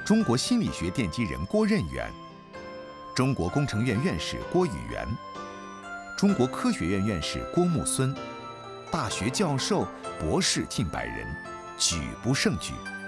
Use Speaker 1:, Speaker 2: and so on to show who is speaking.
Speaker 1: 中国心理学奠基人郭任元，中国工程院院士郭宇元，中国科学院院士郭木孙，大学教授、博士近100人，举不胜举。